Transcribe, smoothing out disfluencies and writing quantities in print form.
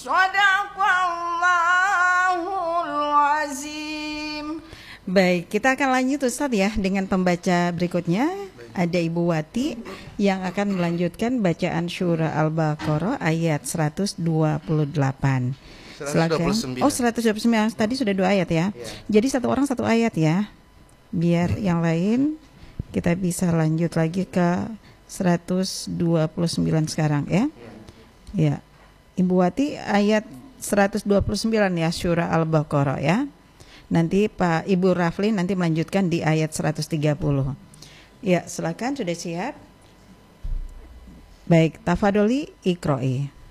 Shadaqallahul azim. Baik, kita akan lanjut Ustadz ya dengan pembaca berikutnya. Ada Ibu Wati yang akan melanjutkan bacaan surah Al-Baqarah ayat 128. 129. Oh, 129. Tadi sudah 2 ayat ya. Jadi satu orang 1 ayat ya. Biar yang lain kita bisa lanjut lagi ke 129 sekarang ya. Ya. Ibu Wati ayat 129 ya surah Al-Baqarah ya. Nanti Pak Ibu Rafli nanti melanjutkan di ayat 130. Ya, silakan sudah siap. Baik, tafadholi iqra'i.